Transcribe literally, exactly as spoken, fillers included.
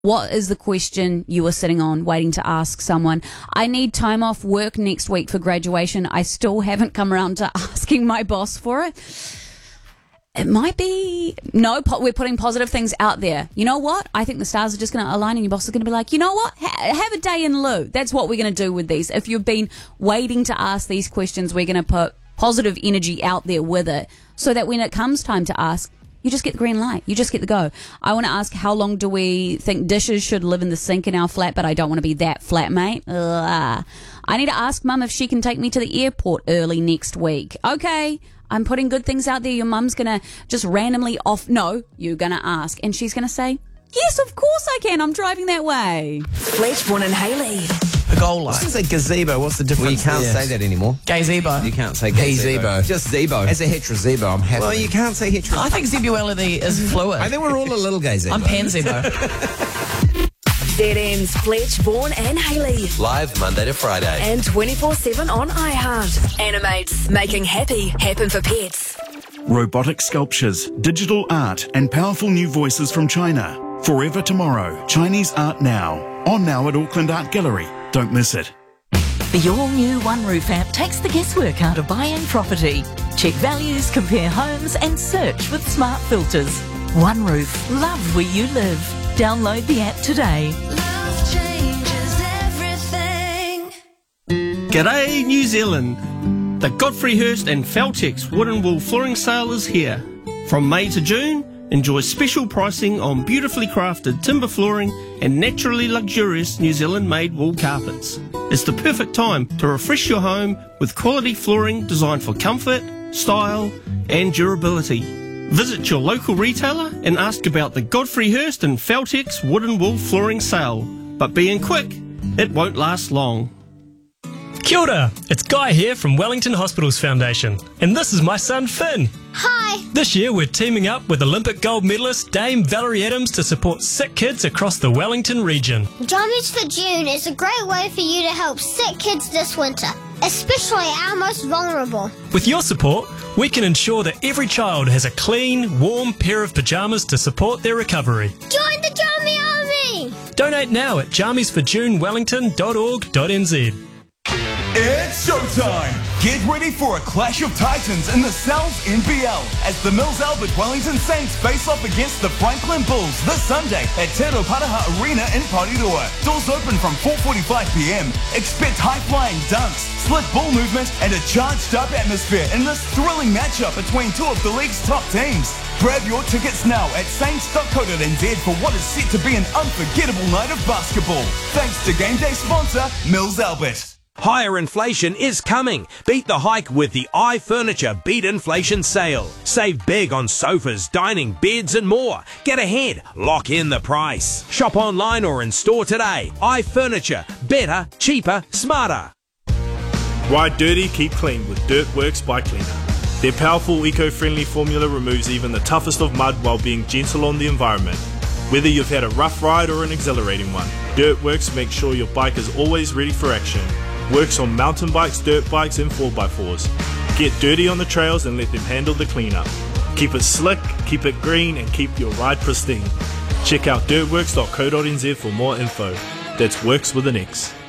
What is the question you were sitting on waiting to ask someone? I need time off work next week for graduation. I still haven't come around to asking my boss for it. It might be, no, po- we're putting positive things out there. You know what? I think the stars are just going to align and your boss is going to be like, you know what? Ha- have a day in lieu. That's what we're going to do with these. If you've been waiting to ask these questions, we're going to put positive energy out there with it so that when it comes time to ask, you just get the green light. You just get the go. I want to ask, how long do we think dishes should live in the sink in our flat, but I don't want to be that flatmate. Ugh. I need to ask Mum if she can take me to the airport early next week. Okay, I'm putting good things out there. Your mum's going to just randomly off... No, you're going to ask. And she's going to say, yes, of course I can. I'm driving that way. Fletchborn and Hayley. A goal line. I was going to say gazebo. What's the difference? Well, you can't Yes. say that anymore. Gazebo. You can't say gazebo. Gazebo. Just zebo. As a heterozebo, I'm happy. Well, you can't say hetero. I think zebulity is fluid. I think we're all a little gazebo. I'm pan-zebo. Z N's Fletchborn and Hayley. Live Monday to Friday. And twenty-four seven on iHeart. Animates, making happy happen for pets. Robotic sculptures, digital art, and powerful new voices from China. Forever Tomorrow, Chinese Art Now. On now at Auckland Art Gallery. Don't miss it. The all-new OneRoof app takes the guesswork out of buying property. Check values, compare homes, and search with smart filters. OneRoof, love where you live. Download the app today. Love changes everything. G'day, New Zealand. The Godfrey Hirst and Feltex Wooden Wool Flooring Sale is here. From May to June, enjoy special pricing on beautifully crafted timber flooring and naturally luxurious New Zealand-made wool carpets. It's the perfect time to refresh your home with quality flooring designed for comfort, style and durability. Visit your local retailer and ask about the Godfrey Hirst and Feltex Wooden Wool Flooring Sale. But being quick, it won't last long. Kia ora, it's Guy here from Wellington Hospitals Foundation, and this is my son Finn. Hi. This year we're teaming up with Olympic gold medalist Dame Valerie Adams to support sick kids across the Wellington region. Jammies for June is a great way for you to help sick kids this winter, especially our most vulnerable. With your support, we can ensure that every child has a clean, warm pair of pyjamas to support their recovery. Join the Jammy Army! Donate now at jammies for june wellington dot org dot n z. It's showtime! Get ready for a clash of titans in the Sal's N B L as the Mills Albert Wellington Saints face off against the Franklin Bulls this Sunday at Te Paraha Arena in Parirua. Doors open from four forty-five p m. Expect high-flying dunks, slick ball movement and a charged-up atmosphere in this thrilling matchup between two of the league's top teams. Grab your tickets now at saints dot co dot n z for what is set to be an unforgettable night of basketball. Thanks to game day sponsor Mills Albert. Higher inflation is coming. Beat the hike with the iFurniture Beat Inflation Sale. Save big on sofas, dining, beds and more. Get ahead. Lock in the price. Shop online or in store today. iFurniture. Better, cheaper, smarter. Ride dirty, keep clean with Dirtworks Bike Cleaner. Their powerful eco-friendly formula removes even the toughest of mud while being gentle on the environment. Whether you've had a rough ride or an exhilarating one, Dirtworks makes sure your bike is always ready for action. Works on mountain bikes, dirt bikes and four by fours. Get dirty on the trails and let them handle the cleanup. Keep it slick, keep it green and keep your ride pristine. Check out dirtworks dot co dot n z for more info. That's Works with an X.